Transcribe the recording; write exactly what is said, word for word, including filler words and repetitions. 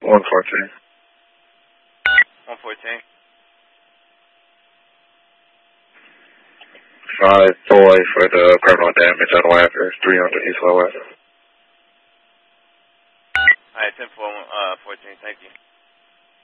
one fourteen. one fourteen. Five boy for the criminal damage on Wagner, three hundred East Low West. Alright, ten four, uh, fourteen, thank you.